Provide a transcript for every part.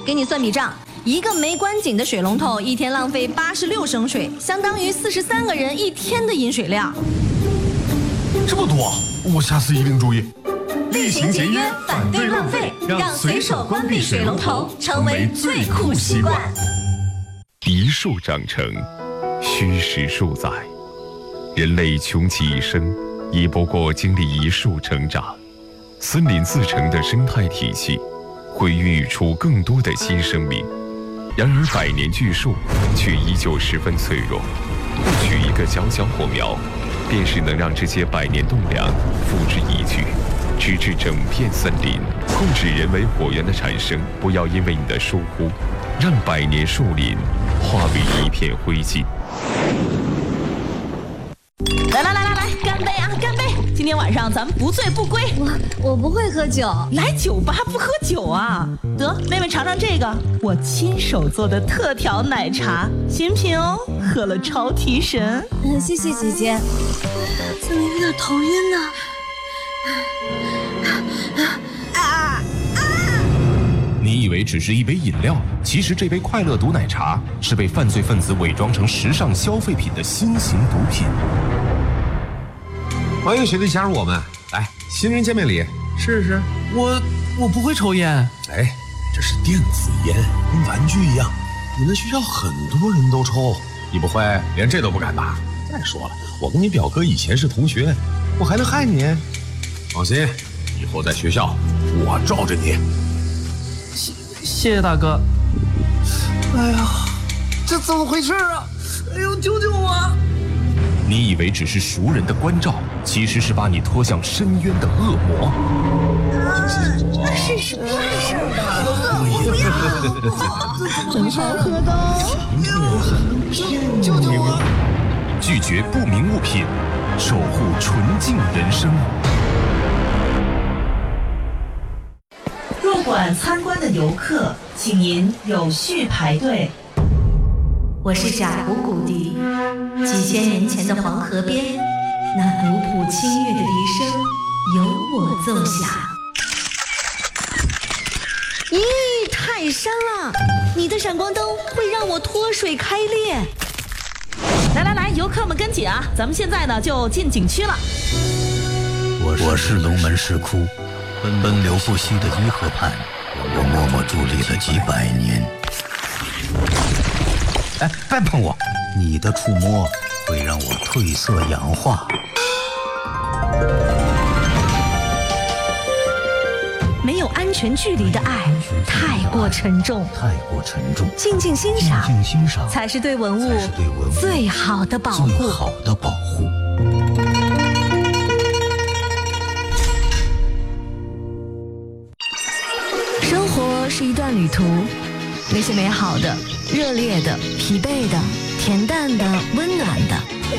给你算笔账，一个没关紧的水龙头一天浪费86升水，相当于43个人一天的饮水量。 这么多，我下次一定注意。 厉行节约，反对浪费，让随手关闭水龙头成为最酷习惯。 一树长成，虚实数载。人类穷其一生，也不过经历一树成长。森林自成的生态体系，会孕育出更多的新生命。然而百年巨树却依旧十分脆弱，不取一个小小火苗，便是能让这些百年栋梁付之一炬，直至整片森林。控制人为火源的产生，不要因为你的疏忽，让百年树林化为一片灰烬。 来，干杯啊！干杯！今天晚上咱们不醉不归。 我不会喝酒， 来酒吧不喝酒啊？得，妹妹尝尝这个，我亲手做的特调奶茶，新品哦，喝了超提神。 谢谢姐姐。怎么有点头晕呢？ 你以为只是一杯饮料，其实这杯快乐毒奶茶是被犯罪分子伪装成时尚消费品的新型毒品。 欢迎学弟加入我们，来，新人见面礼，试试。 我不会抽烟。 哎，这是电子烟，跟玩具一样，你们学校很多人都抽，你不会连这都不敢吧？再说了，我跟你表哥以前是同学，我还能害你？放心，以后在学校我罩着你。 谢谢大哥。 哎呀，这怎么回事啊？哎呦，救救我！ 你以为只是熟人的关照，其实是把你拖向深渊的恶魔。 是什么事儿真好喝的。 救救我！ 拒绝不明物品，守护纯净人生。 入馆参观的游客，请您有序排队。 我是贾湖谷笛，几千年前的黄河边，那古朴清越的笛声由我奏响。咦，太深了，你的闪光灯会让我脱水开裂。 来，游客们跟紧啊，咱们现在呢就进景区了。 我是龙门石窟，奔流不息的伊河畔，我默默伫立了几百年。哎，别碰我！你的触摸会让我褪色氧化。 没有安全距离的爱太过沉重，静静欣赏才是对文物最好的保护。生活是一段旅途，那些美好的、热烈的、疲惫的、恬淡的、温暖的。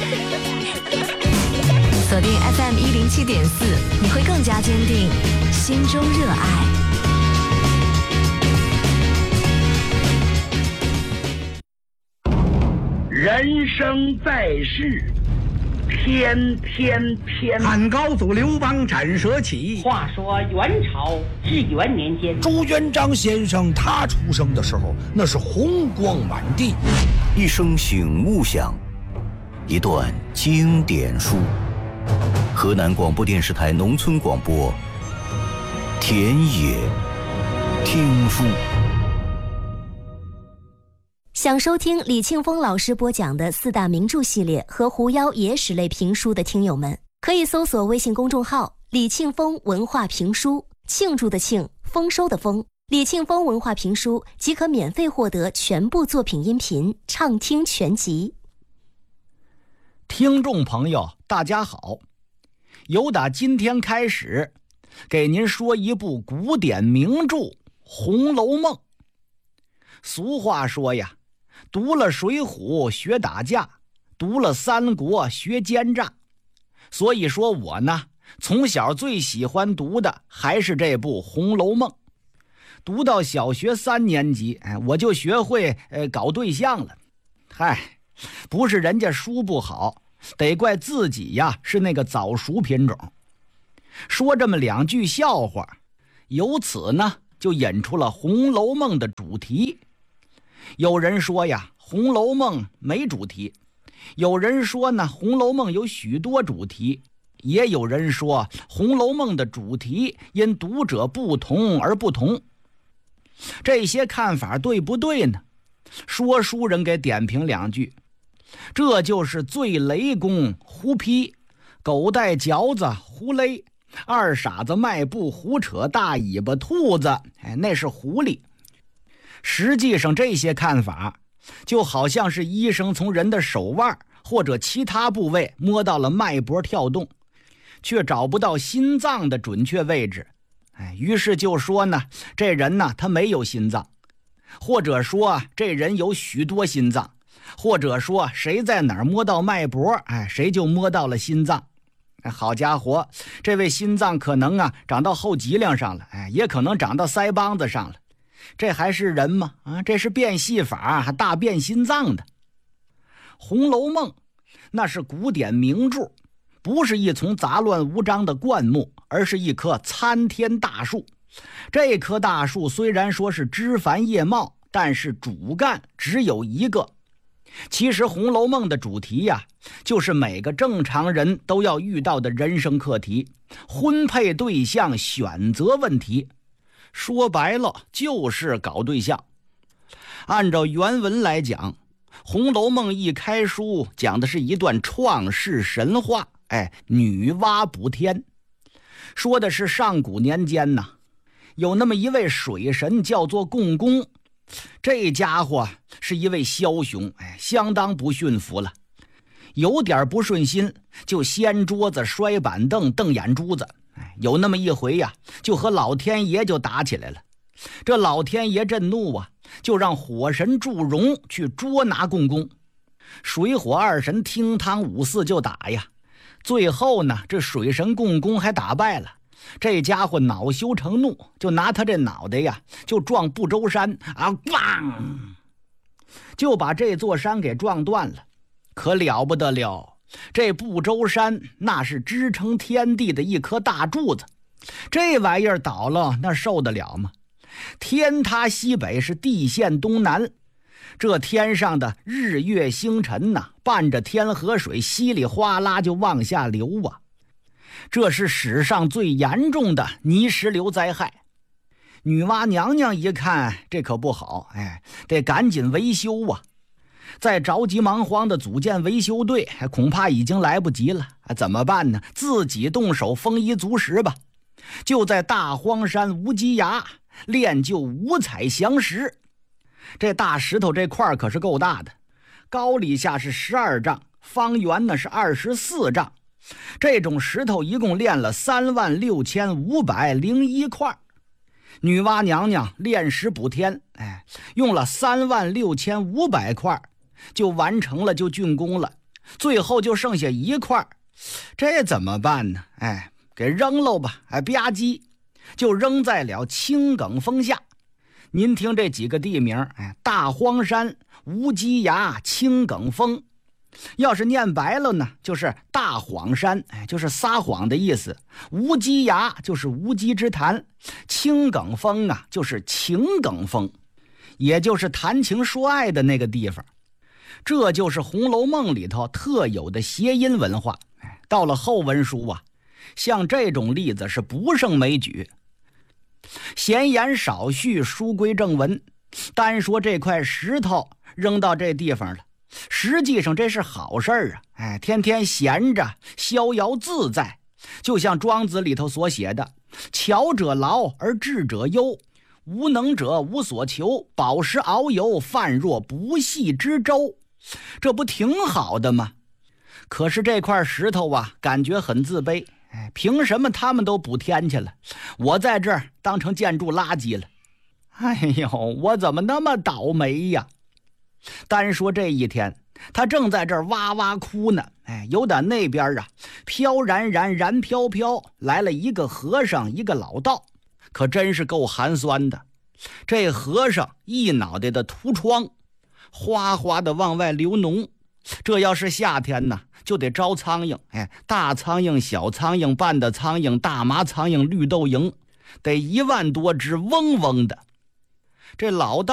锁定 FM107.4，你会更加坚定心中热爱。 人生在世，天，汉高祖刘邦斩蛇起。 话说元朝至元年间， 朱元璋先生他出生的时候，那是红光满地。 一声醒悟响，一段经典书。河南广播电视台农村广播，田野听书。 想收听李庆峰老师播讲的四大名著系列和狐妖野史类评书的听友们，可以搜索微信公众号李庆峰文化评书，庆祝的庆，丰收的丰，李庆峰文化评书即可免费获得全部作品音频畅听全集。 听众朋友大家好，由打今天开始给您说一部古典名著《红楼梦》。俗话说呀，读了水浒学打架，读了三国学奸诈。所以说我呢，从小最喜欢读的还是这部《红楼梦》。读到小学3年级，我就学会搞对象了。嗨，不是人家书不好，得怪自己呀，是那个早熟品种。说这么2句笑话，由此呢就引出了《红楼梦》的主题。有人说呀，《红楼梦》没主题；有人说呢，《红楼梦》有许多主题；也有人说，《红楼梦》的主题因读者不同而不同。这些看法对不对呢？说书人给点评两句：这就是最雷公胡批，狗带嚼子胡勒，二傻子迈步胡扯大尾巴兔子，那是狐狸。实际上这些看法就好像是医生从人的手腕或者其他部位摸到了脉搏跳动，却找不到心脏的准确位置，于是就说呢，这人呢他没有心脏，或者说这人有许多心脏，或者说谁在哪儿摸到脉搏，谁就摸到了心脏。好家伙，这位心脏可能长到后脊梁上了，也可能长到腮帮子上了。这还是人吗？这是变戏法，还大变心脏的。《红楼梦》那是古典名著，不是一丛杂乱无章的灌木，而是一棵参天大树。这棵大树虽然说是枝繁叶茂，但是主干只有一个。其实《红楼梦》的主题呀，就是每个正常人都要遇到的人生课题，婚配对象选择问题。说白了就是搞对象。按照原文来讲，《红楼梦》一开书讲的是一段创世神话，女娲补天。说的是上古年间有那么一位水神叫做共工，这家伙是一位枭雄，相当不驯服了。有点不顺心就掀桌子摔板凳瞪眼珠子，有那么一回呀，就和老天爷就打起来了。这老天爷震怒就让火神祝融去捉拿共工。水火二神厅堂五四就打呀，最后呢，这水神共工还打败了。这家伙恼羞成怒，就拿他这脑袋呀，就撞不周山咣，就把这座山给撞断了。可了不得了，这不周山那是支撑天地的一颗大柱子，这玩意儿倒了，那受得了吗？天塌西北是地陷东南，这天上的日月星辰伴着天河水稀里哗啦就往下流这是史上最严重的泥石流灾害。女娲娘娘一看这可不好，得赶紧维修再着急忙慌的组建维修队，恐怕已经来不及了。怎么办呢？自己动手丰衣足食吧。就在大荒山无稽崖练就五彩祥石。这大石头这块可是够大的，高里下是12丈，方圆呢是24丈。这种石头一共练了36501块。女娲娘娘炼石补天，用了36500块就完成了，就竣工了。最后就剩下一块，这怎么办呢？给扔了吧，吧唧就扔在了青埂峰下。您听这几个地名，大荒山、无稽崖、青埂峰。要是念白了呢，就是大谎山，就是撒谎的意思；无稽崖就是无稽之谈；青埂峰就是情埂峰，也就是谈情说爱的那个地方。这就是《红楼梦》里头特有的谐音文化。到了后文书像这种例子是不胜枚举。闲言少叙，书归正文。单说这块石头扔到这地方了，实际上这是好事儿天天闲着逍遥自在，就像庄子里头所写的，巧者劳而智者忧，无能者无所求，饱食遨游，泛若不系之舟。这不挺好的吗？可是这块石头感觉很自卑，凭什么他们都补天去了，我在这儿当成建筑垃圾了？哎呦，我怎么那么倒霉呀？单说这一天，他正在这儿哇哇哭呢，有点那边飘然然然飘飘来了一个和尚，一个老道，可真是够寒酸的。这和尚一脑袋的涂疮，哗哗的往外流脓。这要是夏天呢，就得招苍蝇，大苍蝇、小苍蝇、半的苍蝇、大麻苍蝇、绿豆蝇， 得1万多只嗡嗡的。这老道